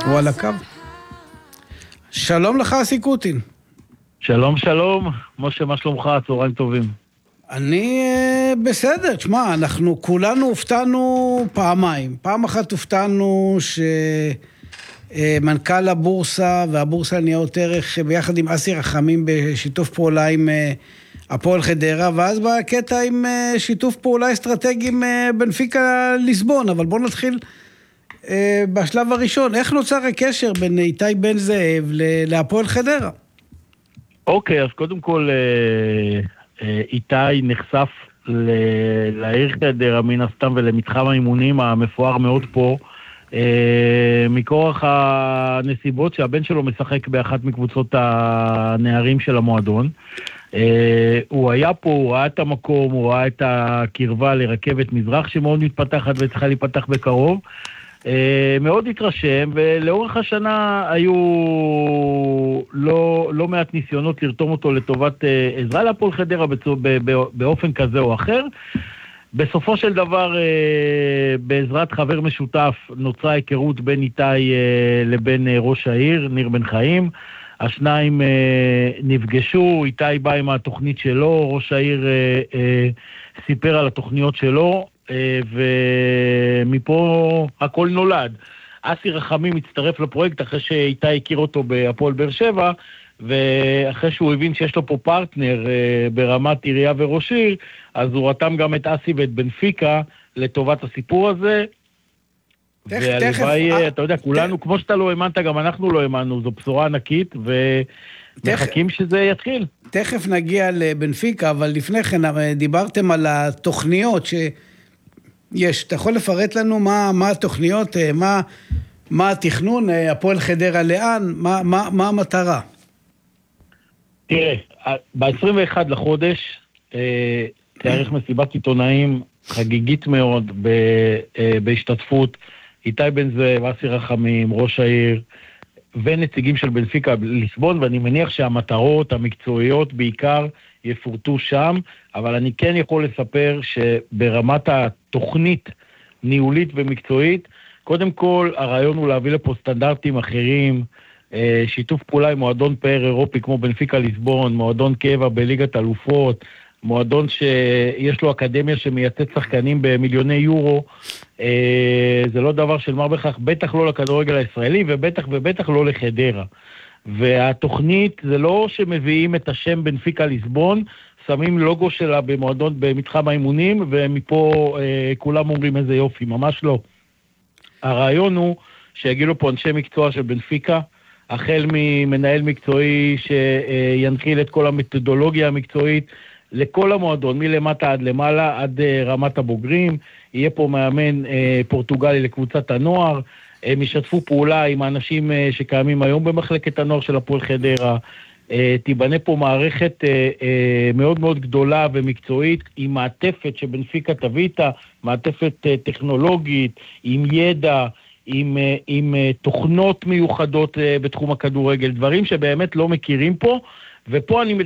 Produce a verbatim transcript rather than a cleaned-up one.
הוא על הקו. שלום לך, אסי קוטין. שלום, שלום. משה, מה שלומך? צהריים טובים. אני בסדר. תשמע, אנחנו כולנו הופתענו פעמיים. פעם אחת הופתענו שמנכ"ל הבורסה והבורסה לניירות ערך ביחד עם אסי רחמים בשיתוף פעולה עם הפועל חדרה, ואז בקטע עם שיתוף פעולה אסטרטגי עם בנפיקה ליסבון. אבל בואו נתחיל בשלב הראשון. איך נוצר הקשר בין איתי בן זאב להפועל חדרה? אוקיי, אז קודם כל איתי נחשף לעיר חדרה מן הסתם ולמתחם האימונים המפואר מאוד פה, מכורח הנסיבות שהבן שלו משחק באחת מקבוצות הנערים של המועדון. הוא היה פה, הוא ראה את המקום, הוא ראה את הקרבה לרכבת מזרח שמאוד מתפתחת וצריכה להיפתח בקרוב. מאוד התרשם, ולאורך השנה היו לא, לא מעט ניסיונות לרתום אותו לטובת עזרה להפועל חדרה באופן כזה או אחר. בסופו של דבר, בעזרת חבר משותף, נוצרה היכרות בין איתי לבין ראש העיר, ניר בן חיים. השניים נפגשו, איתי בא עם התוכנית שלו, ראש העיר סיפר על התוכניות שלו, ומפה הכל נולד. אסי רחמים הצטרף לפרויקט אחרי שאיתי הכיר אותו בהפועל באר שבע, ואחרי שהוא הבין שיש לו פה פרטנר ברמת עירייה וראש עיר, אז הוא רתם גם את אסי ואת בנפיקה לטובת הסיפור הזה. והלוואי, אתה יודע, כולנו, כמו שאתה לא האמנת, גם אנחנו לא האמנו, זו בשורה ענקית, ומחכים שזה יתחיל. תכף נגיע לבנפיקה, אבל לפני כן דיברתם על התוכניות ש... יש, אתה יכול לפרט לנו מה, מה התוכניות, מה, מה התכנון, הפועל חדרה לאן, מה, מה, מה המטרה? תראה, ב-עשרים ואחד לחודש, תארך מסיבת עיתונאים חגיגית מאוד, בהשתתפות איתי בן זאב, אסי רחמים, ראש העיר, ונציגים של בנפיקה ליסבון, ואני מניח שהמטרות המקצועיות בעיקר יפורטו שם, אבל אני כן יכול לספר שברמת התוכנית ניהולית ומקצועית, קודם כל הרעיון הוא להביא לפה סטנדרטים אחרים, שיתוף פעולה עם מועדון פאר אירופי כמו בנפיקה ליסבון, מועדון קבע בליגת אלופות, מועדון שיש לו אקדמיה שמייצאת שחקנים במיליוני יורו, זה לא דבר של מה בכך, בטח לא לכדורגל הישראלי ובטח ובטח לא לחדרה. והתוכנית זה לא שמביאים את השם בנפיקה ליסבון, שמים לוגו שלה במועדון במתחם האימונים, ומפה אה, כולם אומרים איזה יופי, ממש לא. הרעיון הוא שיגידו פה אנשי מקצוע של בנפיקה, החל ממנהל מקצועי שינחיל את כל המתודולוגיה המקצועית, לכל המועדון, מלמטה עד למעלה, עד אה, רמת הבוגרים, יהיה פה מאמן אה, פורטוגלי לקבוצת הנוער, הם ישתפו פעולה עם האנשים שקיימים היום במחלקת הנוער של הפועל חדרה, תיבנה פה מערכת מאוד מאוד גדולה ומקצועית, עם מעטפת שבנפיקה תביא איתה, מעטפת טכנולוגית, עם ידע, עם, עם תוכנות מיוחדות בתחום הכדורגל, דברים שבאמת לא מכירים פה, ופה אני